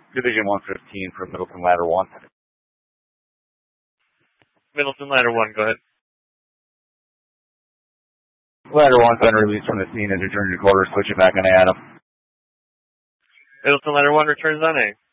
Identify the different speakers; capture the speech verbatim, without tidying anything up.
Speaker 1: Division one fifteen for Middleton Ladder one.
Speaker 2: Middleton Ladder one, go ahead.
Speaker 1: Ladder one's been released from the scene and returned to quarters. Switch it back on Adam.
Speaker 2: Middleton Ladder one returns on A.